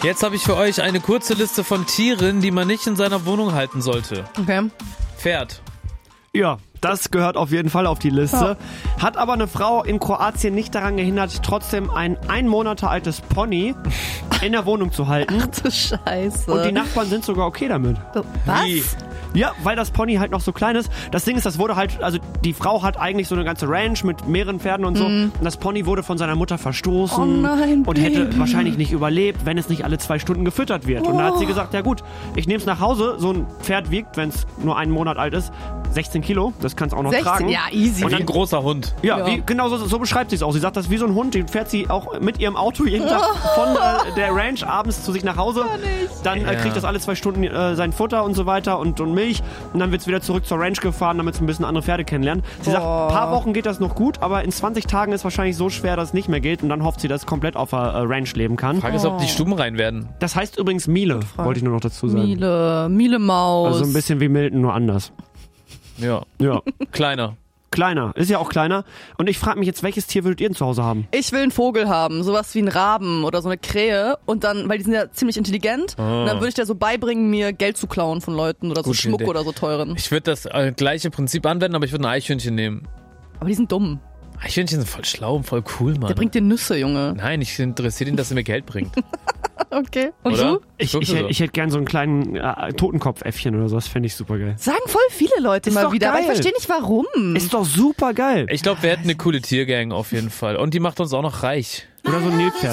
Jetzt habe ich für euch eine kurze Liste von Tieren, die man nicht in seiner Wohnung halten sollte. Okay. Pferd. Ja, das gehört auf jeden Fall auf die Liste. Hat aber eine Frau in Kroatien nicht daran gehindert, trotzdem ein Monat altes Pony in der Wohnung zu halten. Ach du Scheiße. Und die Nachbarn sind sogar okay damit. Was? Wie? Ja, weil das Pony halt noch so klein ist. Das Ding ist, das wurde halt, also die Frau hat eigentlich so eine ganze Ranch mit mehreren Pferden und so. Und das Pony wurde von seiner Mutter verstoßen. Oh nein, und hätte Baby. wahrscheinlich nicht überlebt, wenn es nicht alle 2 Stunden gefüttert wird. Und da hat sie gesagt, ja gut, ich nehme es nach Hause. So ein Pferd wiegt, wenn es nur 1 Monat alt ist, 16 Kilo. Das kann es auch noch 16, tragen. ja, easy. Wie ein großer Hund. Ja, genau so beschreibt sie es auch. Sie sagt, das ist wie so ein Hund, den fährt sie auch mit ihrem Auto jeden Tag von der Ranch abends zu sich nach Hause. Dann kriegt das alle 2 Stunden sein Futter und so weiter und Milch. Und dann wird es wieder zurück zur Ranch gefahren, damit es ein bisschen andere Pferde kennenlernt. Sie sagt, ein paar Wochen geht das noch gut, aber in 20 Tagen ist wahrscheinlich so schwer, dass es nicht mehr geht. Und dann hofft sie, dass es komplett auf der Ranch leben kann. Frage ist, ob die Stuben rein werden. Das heißt übrigens Miele, wollte ich nur noch dazu sagen. Miele Maus. Also so ein bisschen wie Milton, nur anders. Ja. Ja. Kleiner. Kleiner, ist ja auch kleiner. Und ich frage mich jetzt, welches Tier würdet ihr denn zu Hause haben? Ich will einen Vogel haben, sowas wie einen Raben oder so eine Krähe. Und dann, weil die sind ja ziemlich intelligent, und dann würde ich dir so beibringen, mir Geld zu klauen von Leuten oder so Gute Schmuck Idee. oder so teuren. Ich würde das gleiche Prinzip anwenden, aber ich würde ein Eichhörnchen nehmen. Aber die sind dumm. Eichhörnchen sind voll schlau und voll cool, Mann. Der bringt dir Nüsse, Junge. Nein, ich interessiere ihn, dass er mir Geld bringt. Okay. Und Oder? du? Ich Guckst du so? hätte gern so einen kleinen Totenkopfäffchen oder so, das fände ich super geil. Sagen voll viele Leute Ist mal doch wieder, aber ich geil. verstehe nicht warum. Ist doch super geil. Ich glaube, wir hätten eine coole Tiergang auf jeden Fall. Und die macht uns auch noch reich. Oder so ein Nilpferd.